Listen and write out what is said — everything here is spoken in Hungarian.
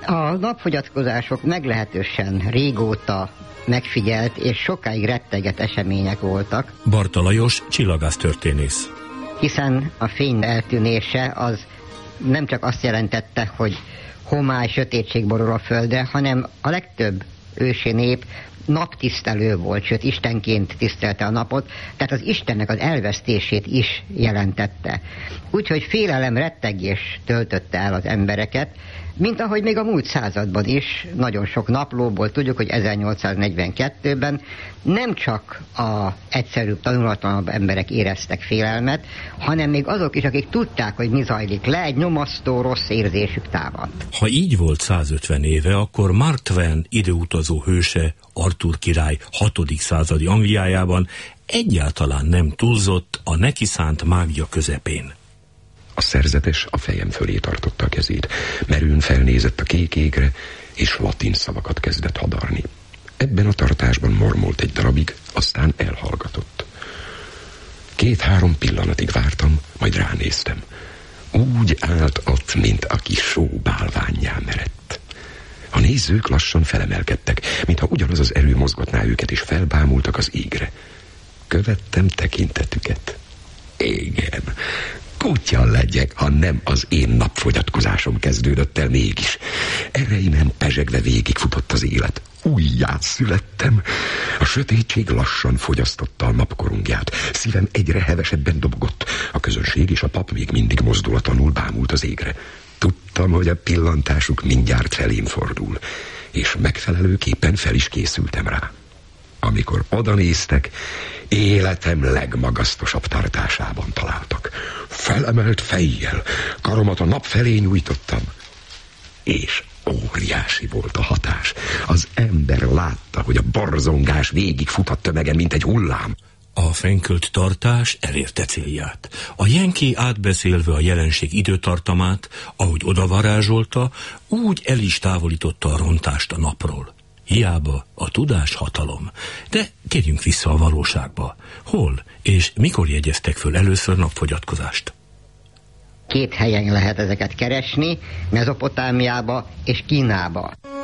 A napfogyatkozások meglehetősen régóta megfigyelt és sokáig retteget események voltak. Barta Lajos, csillagásztörténész. Hiszen a fény eltűnése az nem csak azt jelentette, hogy homály, sötétség borul a földre, hanem a legtöbb ősi nép naptisztelő volt, sőt istenként tisztelte a napot, tehát az Istennek az elvesztését is jelentette. Úgyhogy félelem, rettegés töltötte el az embereket, mint ahogy még a múlt században is, nagyon sok naplóból tudjuk, hogy 1842-ben nem csak az egyszerűbb, tanulatlanabb emberek éreztek félelmet, hanem még azok is, akik tudták, hogy mi zajlik le, egy nyomasztó, rossz érzésük támadt. Ha így volt 150 éve, akkor Mark Twain időutazó hőse, Arthur király 6. századi Angliájában egyáltalán nem túlzott a neki szánt mágia közepén. A szerzetes a fejem fölé tartotta a kezét, merőn felnézett a kék égre, és latin szavakat kezdett hadarni. Ebben a tartásban mormolt egy darabig, aztán elhallgatott. 2-3 pillanatig vártam, majd ránéztem. Úgy állt ott, mint aki sóbálvánnyá merett. A nézők lassan felemelkedtek, mintha ugyanaz az erő mozgatná őket, és felbámultak az égre. Követtem tekintetüket. Igen, kutya legyek, ha nem az én napfogyatkozásom kezdődött el mégis. Ereimen pezsegve végigfutott az élet. Újjá születtem. A sötétség lassan fogyasztotta a napkorongját. Szívem egyre hevesebben dobogott. A közönség és a pap még mindig mozdulatlanul bámult az égre. Tudtam, hogy a pillantásuk mindjárt felém fordul, és megfelelőképpen fel is készültem rá. Amikor oda néztek, életem legmagasztosabb tartásában találtak. Felemelt fejjel, karomat a nap felé nyújtottam, és óriási volt a hatás. Az ember látta, hogy a borzongás végigfut a tömegen, mint egy hullám. A fenkölt tartás elérte célját. A jenki átbeszélve a jelenség időtartamát, ahogy odavarázsolta, úgy el is távolította a rontást a napról. Hiába a tudás hatalom. De térjünk vissza a valóságba. Hol és mikor jegyeztek föl először napfogyatkozást? 2 helyen lehet ezeket keresni, Mezopotámiába és Kínába.